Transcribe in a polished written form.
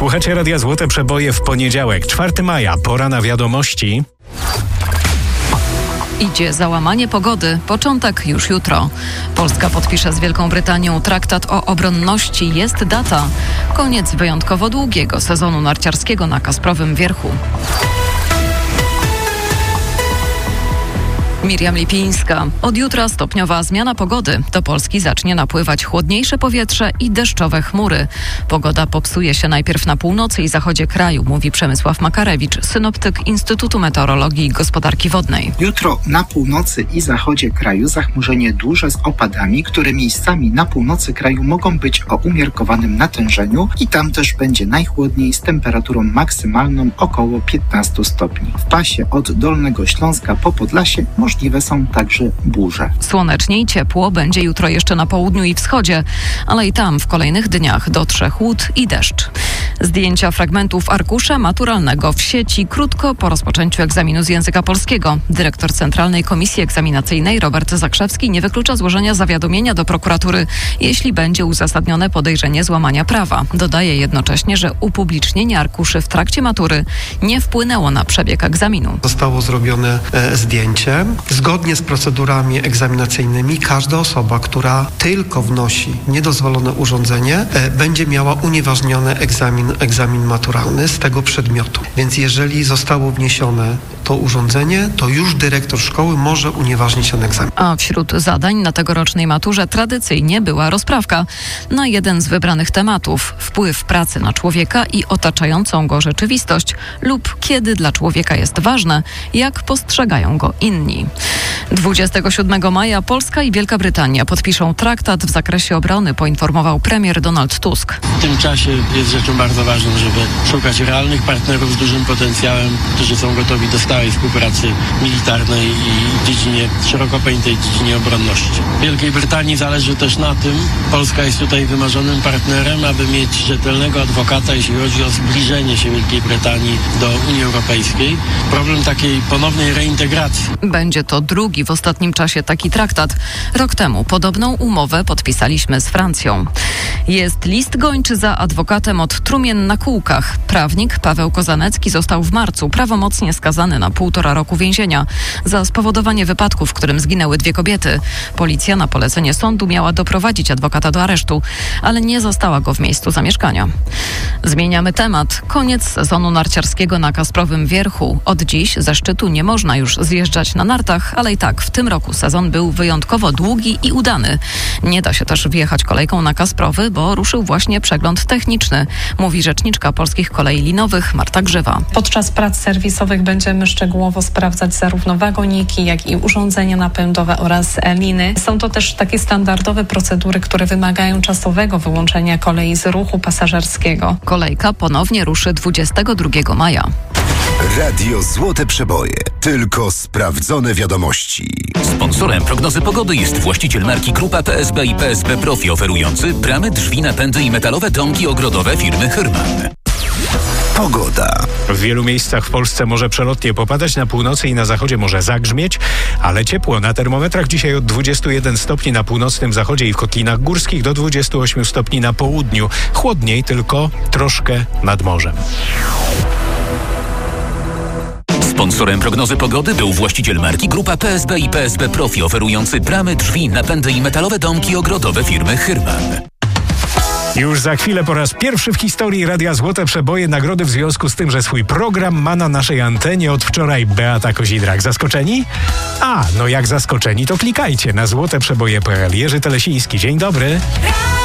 Słuchacie Radia Złote Przeboje w poniedziałek, 4 maja, pora na wiadomości. Idzie załamanie pogody. Początek już jutro. Polska podpisze z Wielką Brytanią traktat o obronności. Jest data. Koniec wyjątkowo długiego sezonu narciarskiego na Kasprowym Wierchu. Miriam Lipińska. Od jutra stopniowa zmiana pogody. Do Polski zacznie napływać chłodniejsze powietrze i deszczowe chmury. Pogoda popsuje się najpierw na północy i zachodzie kraju, mówi Przemysław Makarewicz, synoptyk Instytutu Meteorologii i Gospodarki Wodnej. Jutro na północy i zachodzie kraju zachmurzenie duże z opadami, które miejscami na północy kraju mogą być o umiarkowanym natężeniu i tam też będzie najchłodniej z temperaturą maksymalną około 15 stopni. W pasie od Dolnego Śląska po Podlasie możliwe są także burze. Słonecznie i ciepło będzie jutro jeszcze na południu i wschodzie, ale i tam w kolejnych dniach dotrze chłód i deszcz. Zdjęcia fragmentów arkusza maturalnego w sieci krótko po rozpoczęciu egzaminu z języka polskiego. Dyrektor Centralnej Komisji Egzaminacyjnej Robert Zakrzewski nie wyklucza złożenia zawiadomienia do prokuratury, jeśli będzie uzasadnione podejrzenie złamania prawa. Dodaje jednocześnie, że upublicznienie arkuszy w trakcie matury nie wpłynęło na przebieg egzaminu. Zostało zrobione zdjęcie. Zgodnie z procedurami egzaminacyjnymi każda osoba, która tylko wnosi niedozwolone urządzenie, będzie miała unieważniony egzamin maturalny z tego przedmiotu. Więc jeżeli zostało wniesione to urządzenie, to już dyrektor szkoły może unieważnić ten egzamin. A wśród zadań na tegorocznej maturze tradycyjnie była rozprawka na jeden z wybranych tematów: wpływ pracy na człowieka i otaczającą go rzeczywistość lub kiedy dla człowieka jest ważne, jak postrzegają go inni. 27 maja Polska i Wielka Brytania podpiszą traktat w zakresie obrony, poinformował premier Donald Tusk. W tym czasie jest rzeczą bardzo ważną, żeby szukać realnych partnerów z dużym potencjałem, którzy są gotowi do stałej współpracy militarnej i w dziedzinie, szeroko pojętej dziedzinie obronności. Wielkiej Brytanii zależy też na tym, Polska jest tutaj wymarzonym partnerem, aby mieć rzetelnego adwokata, jeśli chodzi o zbliżenie się Wielkiej Brytanii do Unii Europejskiej. Problem takiej ponownej reintegracji. Będzie to drugi w ostatnim czasie taki traktat. Rok temu podobną umowę podpisaliśmy z Francją. Jest list gończy za adwokatem od trumien na kółkach. Prawnik Paweł Kozanecki został w marcu prawomocnie skazany na 1,5 roku więzienia za spowodowanie wypadku, w którym zginęły 2 kobiety. Policja na polecenie sądu miała doprowadzić adwokata do aresztu, ale nie zastała go w miejscu zamieszkania. Zmieniamy temat. Koniec sezonu narciarskiego na Kasprowym Wierchu. Od dziś ze szczytu nie można już zjeżdżać na nartach, ale i tak w tym roku sezon był wyjątkowo długi i udany. Nie da się też wjechać kolejką na Kasprowy, bo ruszył właśnie przegląd techniczny, mówi rzeczniczka Polskich Kolei Linowych Marta Grzywa. Podczas prac serwisowych będziemy szczegółowo sprawdzać zarówno wagoniki, jak i urządzenia napędowe oraz liny. Są to też takie standardowe procedury, które wymagają czasowego wyłączenia kolei z ruchu pasażerskiego. Kolejka ponownie ruszy 22 maja. Radio Złote Przeboje. Tylko sprawdzone wiadomości. Sponsorem prognozy pogody jest właściciel marki Grupa PSB i PSB Profi, oferujący bramy, drzwi, napędy i metalowe domki ogrodowe firmy Hyrman. Pogoda. W wielu miejscach w Polsce może przelotnie popadać, na północy i na zachodzie może zagrzmieć, ale ciepło. Na termometrach dzisiaj od 21 stopni na północnym zachodzie i w kotlinach górskich do 28 stopni na południu. Chłodniej tylko troszkę nad morzem. Sponsorem prognozy pogody był właściciel marki Grupa PSB i PSB Profi, oferujący bramy, drzwi, napędy i metalowe domki ogrodowe firmy Hyrman. Już za chwilę po raz pierwszy w historii Radia Złote Przeboje nagrody w związku z tym, że swój program ma na naszej antenie od wczoraj Beata Kozidrak. Zaskoczeni? No jak zaskoczeni, to klikajcie na złoteprzeboje.pl. Jerzy Telesiński, dzień dobry.